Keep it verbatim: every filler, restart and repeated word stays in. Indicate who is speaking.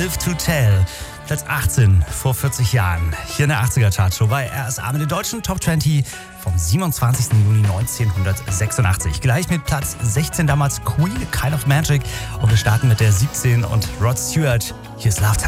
Speaker 1: Live to Tell. Platz achtzehn vor vierzig Jahren. Hier in der achtziger-Chartshow bei R S A mit den deutschen Top zwanzig vom siebenundzwanzigsten Juni neunzehnhundertsechsundachtzig. Gleich mit Platz sechzehn damals Queen, Kind of Magic. Und wir starten mit der siebzehn und Rod Stewart. Hier ist Love Time.